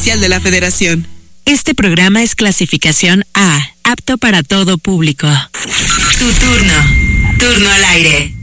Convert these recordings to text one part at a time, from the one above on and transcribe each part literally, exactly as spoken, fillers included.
oficial de la Federación. Este programa es clasificación A, apto para todo público. Tu turno. Turno al aire.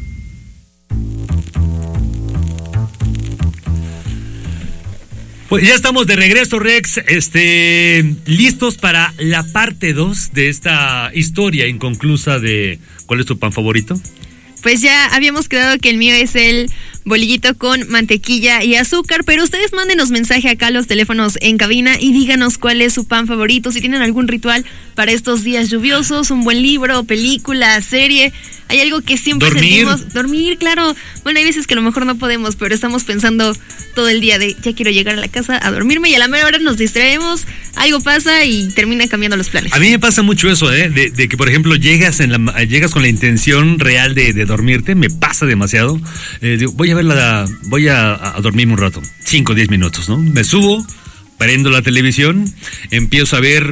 Pues ya estamos de regreso, Rex, este, listos para la parte dos de esta historia inconclusa de ¿cuál es tu pan favorito? Pues ya habíamos quedado que el mío es el bolillito con mantequilla y azúcar, pero ustedes mándenos mensaje acá a los teléfonos en cabina y díganos cuál es su pan favorito, si tienen algún ritual para estos días lluviosos, un buen libro, película, serie. Hay algo que siempre dormir. sentimos, dormir, claro. Bueno, hay veces que a lo mejor no podemos, pero estamos pensando todo el día de ya quiero llegar a la casa a dormirme y a la mera hora nos distraemos, algo pasa y termina cambiando los planes. A mí me pasa mucho eso, ¿eh? De, de que, por ejemplo, llegas en la llegas con la intención real de, de dormirte, me pasa demasiado. Eh, digo, voy a ver la, voy a, a dormirme un rato, cinco o diez minutos, ¿no? Me subo, prendo la televisión, empiezo a ver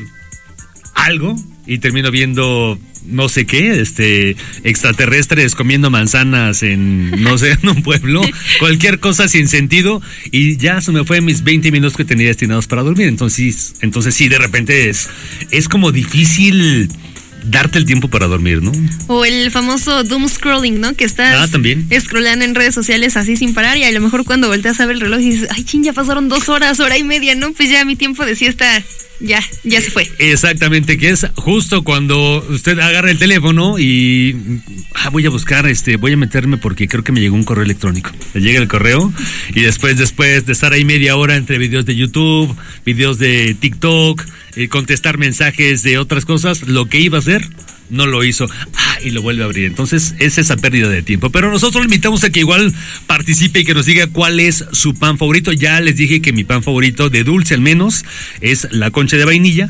algo y termino viendo no sé qué, este, extraterrestres comiendo manzanas en, no sé, en un pueblo, cualquier cosa sin sentido, y ya se me fue mis veinte minutos que tenía destinados para dormir. Entonces, entonces sí, de repente es, es como difícil darte el tiempo para dormir, ¿no? O el famoso doom scrolling, ¿no? Que estás ah, también. scrollando en redes sociales así sin parar y a lo mejor cuando volteas a ver el reloj y dices, ay, ching, ya pasaron dos horas, hora y media, ¿no? Pues ya mi tiempo de siesta ya, ya se fue. Exactamente, que es justo cuando usted agarra el teléfono y ah, voy a buscar, este, voy a meterme porque creo que me llegó un correo electrónico. Le llega el correo y después, después de estar ahí media hora entre videos de YouTube, videos de TikTok, eh, contestar mensajes de otras cosas, lo que iba a hacer no lo hizo, ah, y lo vuelve a abrir. Entonces es esa pérdida de tiempo, pero nosotros le invitamos a que igual participe y que nos diga cuál es su pan favorito. Ya les dije que mi pan favorito, de dulce al menos, es la concha de vainilla,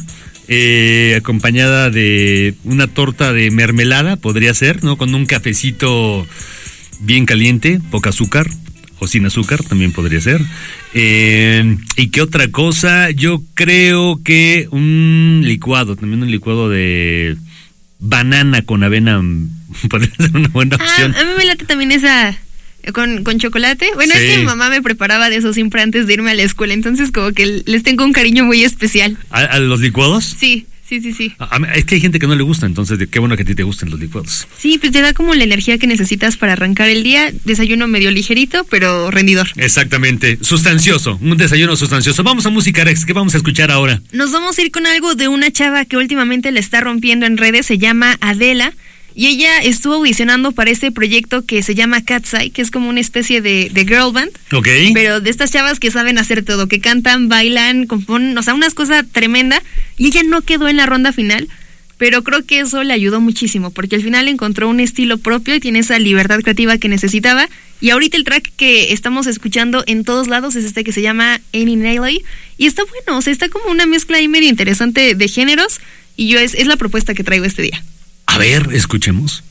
eh, acompañada de una torta de mermelada, podría ser, ¿no? Con un cafecito bien caliente, poca azúcar, o sin azúcar, también podría ser. Eh, ¿Y qué otra cosa? Yo creo que un licuado, también un licuado de banana con avena podría ser una buena opción. Ah, a mí me late también esa con, con chocolate. Bueno, sí. Es que mi mamá me preparaba de eso siempre antes de irme a la escuela, entonces como que les tengo un cariño muy especial. ¿A, a los licuados? Sí. Sí, sí, sí. A, a, es que hay gente que no le gusta, entonces qué bueno que a ti te gusten los licuados. Sí, pues te da como la energía que necesitas para arrancar el día. Desayuno medio ligerito, pero rendidor. Exactamente, sustancioso, un desayuno sustancioso. Vamos a música, Rex, ¿qué vamos a escuchar ahora? Nos vamos a ir con algo de una chava que últimamente la está rompiendo en redes, se llama Adela. Y ella estuvo audicionando para este proyecto que se llama Cat's Eye, que es como una especie de, de girl band. Ok. Pero de estas chavas que saben hacer todo, que cantan, bailan, componen, o sea, unas cosas tremenda. Y ella no quedó en la ronda final, pero creo que eso le ayudó muchísimo, porque al final encontró un estilo propio y tiene esa libertad creativa que necesitaba. Y ahorita el track que estamos escuchando en todos lados es este que se llama Any Naily. Y está bueno, o sea, está como una mezcla ahí medio interesante de géneros. Y yo es, es la propuesta que traigo este día. A ver, escuchemos.